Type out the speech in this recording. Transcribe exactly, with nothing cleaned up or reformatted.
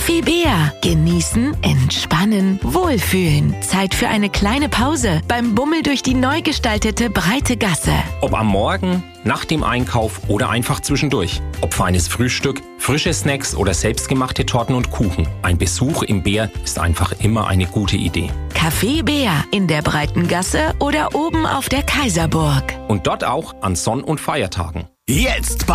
Café Bär. Genießen, entspannen, wohlfühlen. Zeit für eine kleine Pause beim Bummel durch die neu gestaltete breite Gasse. Ob am Morgen, nach dem Einkauf oder einfach zwischendurch. Ob feines Frühstück, frische Snacks oder selbstgemachte Torten und Kuchen. Ein Besuch im Bär ist einfach immer eine gute Idee. Café Bär in der breiten Gasse oder oben auf der Kaiserburg. Und dort auch an Sonn- und Feiertagen. Jetzt bei